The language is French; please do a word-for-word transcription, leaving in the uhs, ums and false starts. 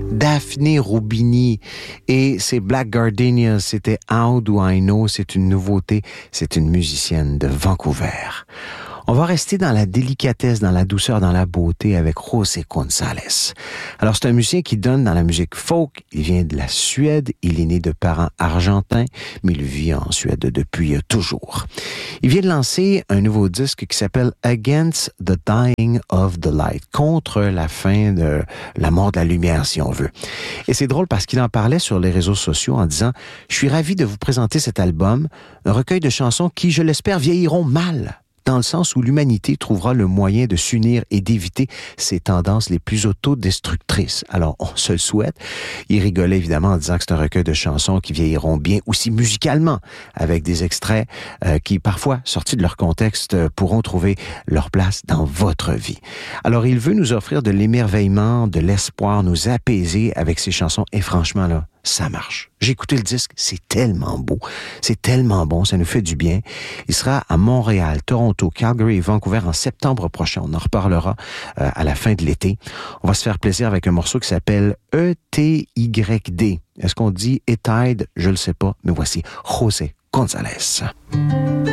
Daphne Rubini et ses Black Gardenias, c'était How Do I Know, c'est une nouveauté, c'est une musicienne de Vancouver. On va rester dans la délicatesse, dans la douceur, dans la beauté avec José González. Alors, c'est un musicien qui donne dans la musique folk. Il vient de la Suède. Il est né de parents argentins, mais il vit en Suède depuis toujours. Il vient de lancer un nouveau disque qui s'appelle Against the Dying of the Light, contre la fin de la mort de la lumière, si on veut. Et c'est drôle parce qu'il en parlait sur les réseaux sociaux en disant « Je suis ravi de vous présenter cet album, un recueil de chansons qui, je l'espère, vieilliront mal. » Dans le sens où l'humanité trouvera le moyen de s'unir et d'éviter ces tendances les plus autodestructrices. Alors, on se le souhaite. Il rigolait évidemment en disant que c'est un recueil de chansons qui vieilliront bien aussi musicalement, avec des extraits euh, qui, parfois, sortis de leur contexte, euh, pourront trouver leur place dans votre vie. Alors, il veut nous offrir de l'émerveillement, de l'espoir, nous apaiser avec ces chansons. Et franchement, là, ça marche. J'ai écouté le disque, c'est tellement beau, c'est tellement bon, ça nous fait du bien. Il sera à Montréal, Toronto, Calgary et Vancouver en septembre prochain. On en reparlera euh, à la fin de l'été. On va se faire plaisir avec un morceau qui s'appelle E T Y D. Est-ce qu'on dit Etide? Je le sais pas, mais voici José González.